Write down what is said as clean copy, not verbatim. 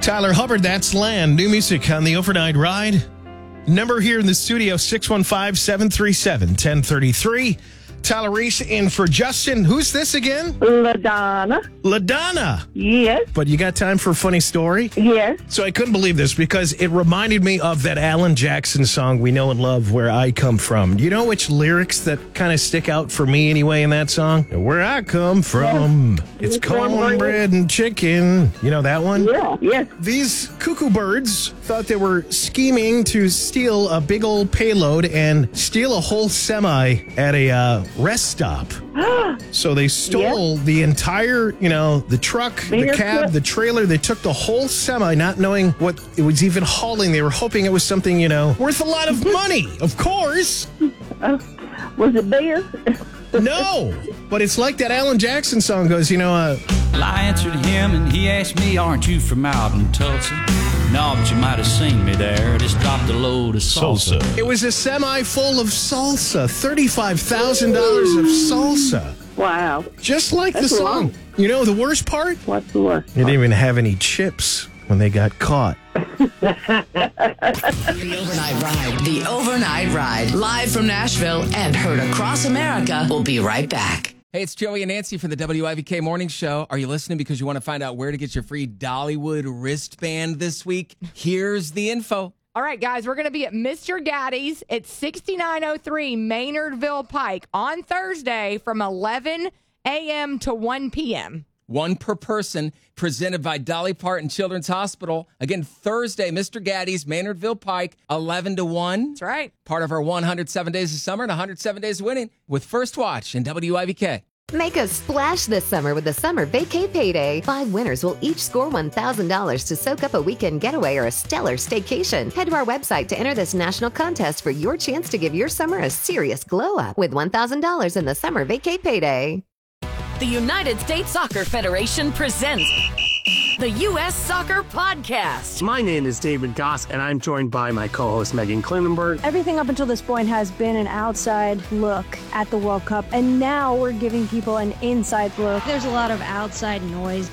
Tyler Hubbard, that's Land. New music on the Overnight Ride. Number here in the studio, 615-737-1033. Tyler Reese in for Justin. Who's this again? LaDonna. LaDonna. Yes. But you got time for a funny story? Yes. So I couldn't believe this because it reminded me of that Alan Jackson song we know and love, Where I Come From. Do you know which lyrics that kind of stick out for me anyway in that song? Where I come from, it's cornbread and chicken. You know that one? Yeah. Yes. These cuckoo birds thought they were scheming to steal a big old payload and steal a whole semi at a rest stop. So they stole the entire, the truck, the cab, the trailer. They took the whole semi, not knowing what it was even hauling. They were hoping it was something, worth a lot of money, of course. Was it beer? No, but it's like that Alan Jackson song goes, Well, I answered him and he asked me, aren't you from out in Tulsa? No, but you might have seen me there. Just dropped a load of salsa. It was a semi full of salsa, $35,000 of salsa. Wow. Just like the song. Long. You know the worst part? What's the worst? They didn't even have any chips when they got caught. The Overnight Ride. The Overnight Ride. Live from Nashville and heard across America. We'll be right back. Hey, it's Joey and Nancy from the WIVK Morning Show. Are you listening because you want to find out where to get your free Dollywood wristband this week? Here's the info. All right, guys, we're going to be at Mr. Gaddy's at 6903 Maynardville Pike on Thursday from 11 a.m. to 1 p.m. One per person, presented by Dolly Parton Children's Hospital. Again, Thursday, Mr. Gaddy's, Maynardville Pike, 11 to 1. That's right. Part of our 107 Days of Summer and 107 Days of Winning with First Watch and WIVK. Make a splash this summer with the Summer Vacay Payday. 5 winners will each score $1,000 to soak up a weekend getaway or a stellar staycation. Head to our website to enter this national contest for your chance to give your summer a serious glow up with $1,000 in the Summer Vacay Payday. The United States Soccer Federation presents the U.S. Soccer Podcast. My name is David Goss, and I'm joined by my co-host Megan Klinenberg. Everything up until this point has been an outside look at the World Cup, and now we're giving people an inside look. There's a lot of outside noise